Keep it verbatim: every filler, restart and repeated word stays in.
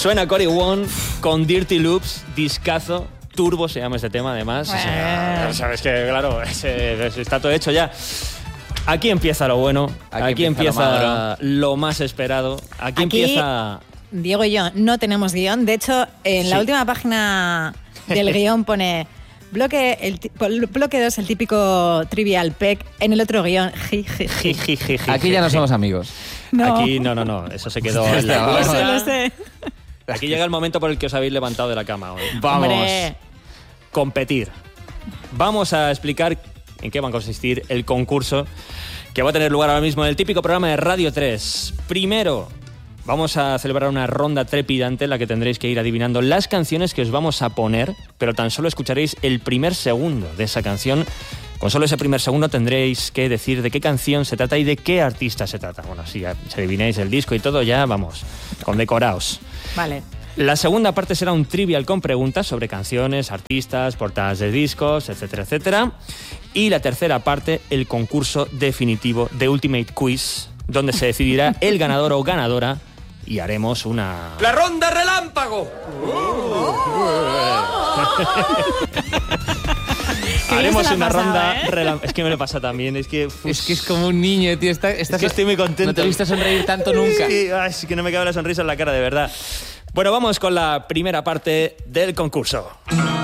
Suena Cory Wong con Dirty Loops, discazo. Turbo se llama este tema, además. O sea, sabes que, claro, ese, ese está todo hecho ya. Aquí empieza lo bueno, aquí, aquí empieza, empieza lo, lo más esperado. Aquí, aquí empieza... Diego y yo no tenemos guión. De hecho, en sí. la última página del guión pone... Bloque el bloque dos, el típico Trivial Peck. En el otro guión, ji, ji, ji. Ji, ji, ji, Aquí ya no somos amigos. No. Aquí, no, no, no. Eso se quedó en la Lo sé, lo sé. Aquí llega el momento por el que os habéis levantado de la cama hoy. Vamos. Hombre. Competir. Vamos a explicar en qué va a consistir el concurso que va a tener lugar ahora mismo en el típico programa de Radio tres. Primero, vamos a celebrar una ronda trepidante en la que tendréis que ir adivinando las canciones que os vamos a poner, pero tan solo escucharéis el primer segundo de esa canción. Con solo ese primer segundo tendréis que decir de qué canción se trata y de qué artista se trata. Bueno, si adivináis el disco y todo, ya vamos, condecoraos. Vale. La segunda parte será un trivial con preguntas sobre canciones, artistas, portadas de discos, etcétera, etcétera. Y la tercera parte, el concurso definitivo de Ultimate Quiz, donde se decidirá el ganador o ganadora y haremos una... ¡La ronda relámpago! Haremos una pasado, ronda ¿eh? relámpago. Es que me lo pasa también, es que... Uf, es que es como un niño, tío. Está, estás, es que estoy muy contento. No te he visto sonreír tanto nunca. Sí, ay, es que no me cabe la sonrisa en la cara, de verdad. Bueno, vamos con la primera parte del concurso.